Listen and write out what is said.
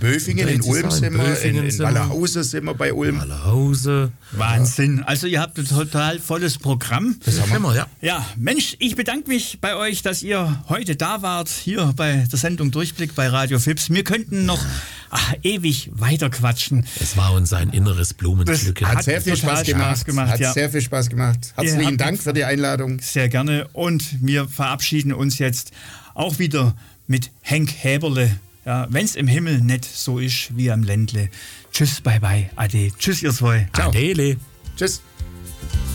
Böfingen, in Ulm sind wir, in Wallerhausen sind wir bei Ulm. Wallerhausen. Wahnsinn. Also ihr habt ein total volles Programm. Das haben wir, ja. Ja, Mensch, ich bedanke mich bei euch, dass ihr heute da wart, hier bei der Sendung Durchblick bei Radio Fips. Wir könnten noch ewig weiter quatschen. Es war uns ein inneres Blumenpflücken. Hat sehr viel Spaß gemacht. Hat ja. sehr viel Spaß gemacht. Herzlichen Dank für die Einladung. Sehr gerne. Und wir verabschieden uns jetzt auch wieder mit Henk Häberle. Ja, wenn's im Himmel nicht so ist wie am Ländle. Tschüss, bye bye, ade. Tschüss, ihr zwei. Ciao. Adele. Tschüss.